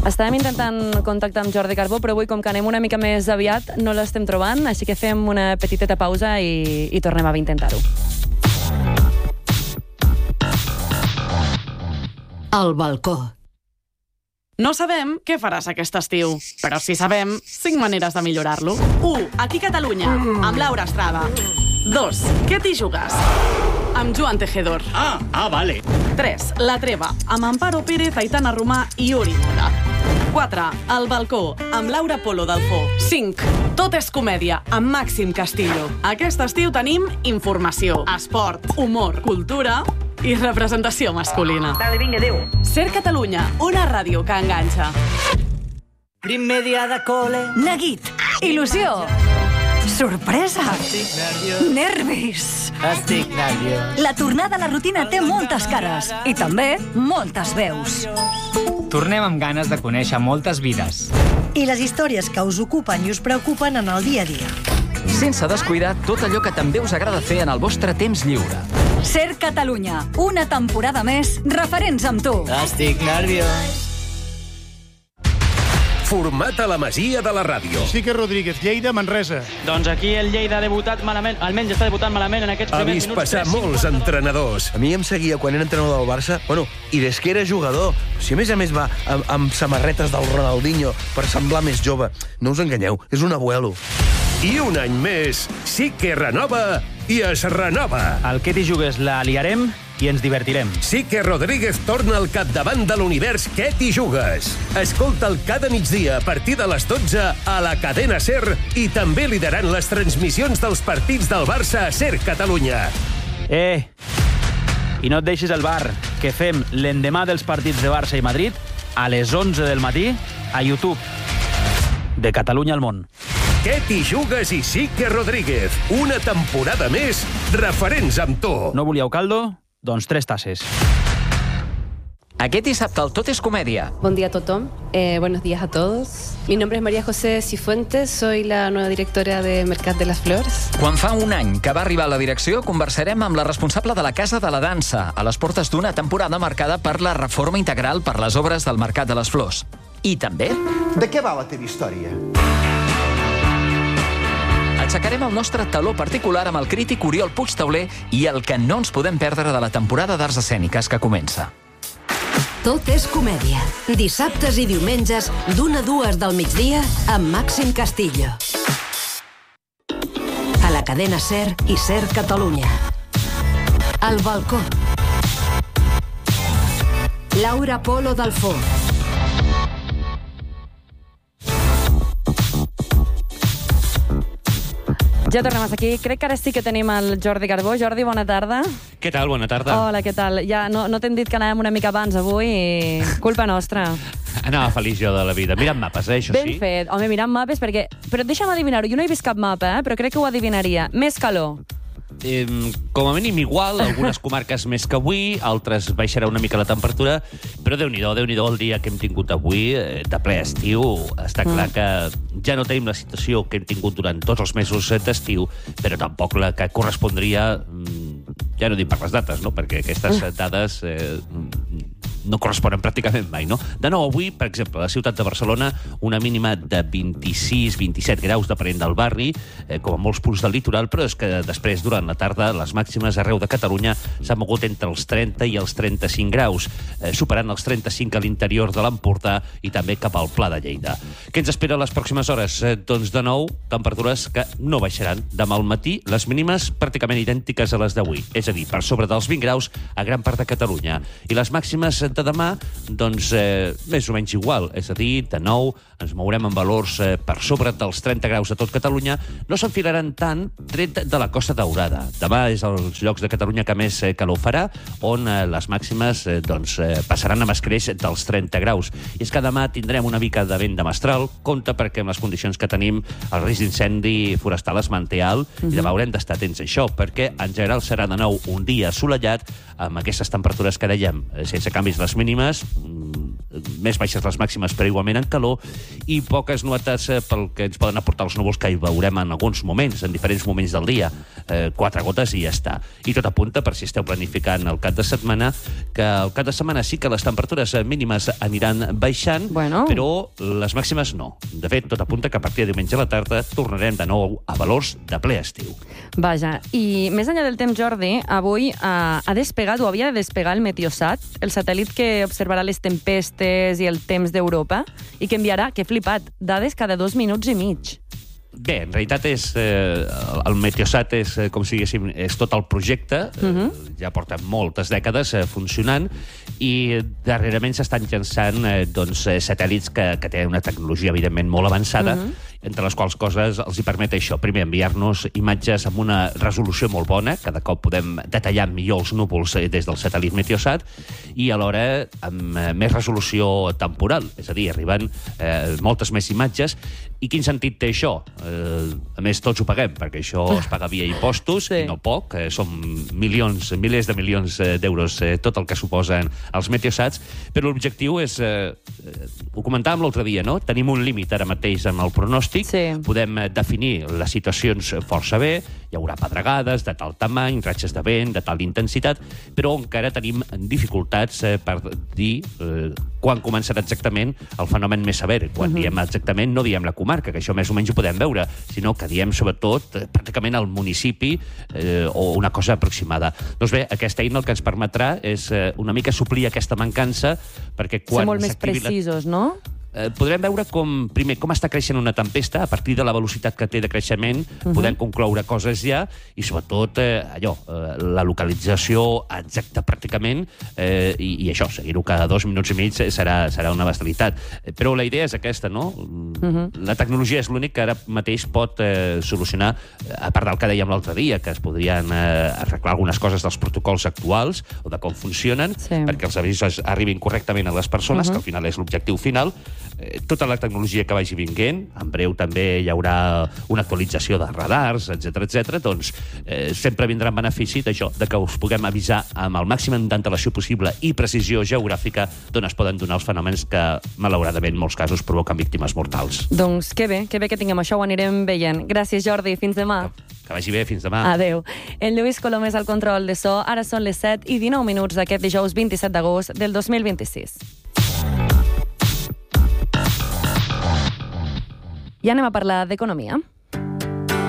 Estàvem intentant contactar amb Jordi Carbó, però avui, com que anem una mica més aviat, no l'estem trobant, així que fem una petiteta pausa i tornem a intentar-ho. Al balcó. No sabem què faràs aquest estiu, però sí sabem 5 maneres de millorar-lo. 1. Aquí Catalunya, amb Laura Estrada. 2. Què t'hi jugues? Amb Joan Tejedor. Vale. 3. La Treva, amb Amparo Pérez, Aitana Romà i Uri Mora. 4. El balcó, amb Laura Polo Dalfó. 5. Tot és comèdia, amb Màxim Castillo. Aquest estiu tenim informació, esport, humor, cultura i representació masculina. Dale, vinga, adéu. Ser Catalunya, una ràdio que enganxa. Primer dia de col·le. Neguit. Il·lusió. Sorpresa. Nervis. Estic nerviós. La tornada a la rutina té moltes cares i també moltes veus. Tornem amb ganes de conèixer moltes vides. I les històries que us ocupen i us preocupen en el dia a dia. Sense descuidar tot allò que també us agrada fer en el vostre temps lliure. Ser Catalunya, una temporada més, referents amb tu. Estic nerviós. Format a la Masia de la Ràdio. Sique Rodríguez, Lleida, Manresa. Doncs aquí el Lleida ha debutat malament, almenys està debutant malament en aquests primers minuts. Ha vist passar molts entrenadors. A mi em seguia quan era entrenador del Barça, i des que era jugador. Si a més va amb samarretes del Ronaldinho per semblar més jove. No us enganyeu, és un abuelo. I un any més, sí que renova i es renova. El que t'hi jugues la liarem i ens divertirem. Sí que Rodríguez torna al capdavant de l'univers Què t'hi jugues. Escolta'l cada migdia a partir de les 12 a la cadena SER i també liderant les transmissions dels partits del Barça a SER Catalunya. I no et deixis el bar, que fem l'endemà dels partits de Barça i Madrid a les 11 del matí a YouTube. De Catalunya al món. Què t'hi jugues i sí que Rodríguez. Una temporada més, referents amb tu. No volíeu caldo? Doncs 3 tasses. Aquest dissabte el Tot és Comèdia. Bon dia a tothom. Buenos días a todos. Mi nombre es María José Cifuentes, soy la nueva directora de Mercat de las Flors. Quan fa un any que va arribar a la direcció, conversarem amb la responsable de la Casa de la Dansa, a les portes d'una temporada marcada per la reforma integral per les obres del Mercat de les Flors. I també... De què va la teva història? Aixecarem el nostre taló particular amb el crític Oriol Puigtauler i el que no ens podem perdre de la temporada d'Arts Escèniques que comença. Tot és comèdia. Dissabtes i diumenges, d'1 a 2 del migdia, amb Màxim Castillo. A la cadena SER i SER Catalunya. Al balcó. Laura Polo Dalfó. Ja tornem a estar aquí. Crec que ara sí que tenim el Jordi Carbó. Jordi, bona tarda. Què tal? Bona tarda. Hola, què tal? Ja no t'hem dit que anàvem una mica abans avui i culpa nostra. Anava feliç jo de la vida. Mirant mapes, això sí. Ben fet. Home, mirant mapes perquè... Però deixa'm adivinar-ho. Jo no he vist cap mapa, però crec que ho adivinaria. Més calor. Com a mínim igual, algunes comarques més que avui, altres baixarà una mica la temperatura, però Déu-n'hi-do el dia que hem tingut avui, de ple estiu. Està clar que ja no tenim la situació que hem tingut durant tots els mesos d'estiu, però tampoc la que correspondria, ja no dic per les dates, no? Perquè aquestes dades no corresponen pràcticament mai, no? De nou, avui, per exemple, a la ciutat de Barcelona, una mínima de 26-27 graus depenent del barri, com a molts punts del litoral, però és que després, durant la tarda, les màximes arreu de Catalunya s'han mogut entre els 30 i els 35 graus, superant els 35 a l'interior de l'Empordà i també cap al Pla de Lleida. Què ens espera les pròximes hores? Doncs, de nou, temperatures que no baixaran. Demà al matí, les mínimes pràcticament idèntiques a les d'avui, és a dir, per sobre dels 20 graus a gran part de Catalunya. I les màximes de demà, doncs, més o menys igual. És a dir, de nou, ens mourem en valors per sobre dels 30 graus a tot Catalunya. No s'enfilaran tant tret de la Costa Daurada. Demà és els llocs de Catalunya que més calor farà, on les màximes passaran amb escreix dels 30 graus. I és que demà tindrem una mica de vent de mestral. Compte perquè amb les condicions que tenim el risc d'incendi forestal es manté alt i demà haurem d'estar atents a això, perquè en general serà de nou un dia assolellat amb aquestes temperatures que dèiem, sense canvis les mínimes, més baixes les màximes, però igualment en calor, i poques novetats pel que ens poden aportar els núvols que hi veurem en alguns moments, en diferents moments del dia. 4 gotes i ja està. I tot apunta, per si esteu planificant el cap de setmana, que el cap de setmana sí que les temperatures mínimes aniran baixant, però les màximes no. De fet, tot apunta que a partir de diumenge a la tarda tornarem de nou a valors de ple estiu. Vaja, i més enllà del temps, Jordi, avui ha despegat o havia de despegar el Meteosat, el satèl·lit que observarà les tempestes i el temps d'Europa i que enviarà, que flipat, dades cada 2 minuts i mig. Bé, en realitat el Meteosat és, com si diguéssim, és tot el projecte, ja porta moltes dècades funcionant, i darrerament s'estan llançant satèl·lits que tenen una tecnologia, evidentment, molt avançada, entre les quals coses els hi permet això. Primer, enviar-nos imatges amb una resolució molt bona, cada cop podem detallar millor els núvols des del satèl·lit Meteosat, i alhora amb més resolució temporal, és a dir, arriben moltes més imatges. I quin sentit té això? A més, tots ho paguem, perquè això es paga via impostos, i no poc, són milers de milions d'euros tot el que suposen els Meteosats, però l'objectiu és, ho comentàvem l'altre dia, no? Tenim un límit ara mateix amb el pronòstic, podem definir les situacions força bé, hi haurà pedregades de tal tamany, ratxes de vent, de tal intensitat, però encara tenim dificultats per dir quan començarà exactament el fenomen més sever. Quan diem exactament, no diem la comarca, que això més o menys ho podem veure, sinó que diem sobretot pràcticament al municipi o una cosa aproximada. Doncs bé, aquesta eina el que ens permetrà és una mica suplir aquesta mancança, perquè quan ser molt més precisos, no? Podrem veure primer com està creixent una tempesta, a partir de la velocitat que té de creixement, podem concloure coses ja, i sobretot la localització exacta pràcticament, i això, seguir-ho cada 2 minuts i mig serà una bestialitat. Però la idea és aquesta, no? La tecnologia és l'únic que ara mateix pot solucionar, a part del que dèiem l'altre dia, que es podrien arreglar algunes coses dels protocols actuals, o de com funcionen, perquè els avisos arribin correctament a les persones, que al final és l'objectiu final. Tota la tecnologia que vagi vinguent, en breu també hi haurà una actualització de radars, etc. Doncs sempre vindrà en benefici d'això, de que us puguem avisar amb el màxim d'antelació possible i precisió geogràfica d'on es poden donar els fenòmens que, malauradament, en molts casos provoquen víctimes mortals. Doncs que bé que tinguem això, ho anirem veient. Gràcies, Jordi, fins demà. Que vagi bé, fins demà. Adéu. En Lluís Colom és al control de so, ara són les 7:19 d'aquest dijous 27 d'agost del 2026. I anem a parlar d'economia.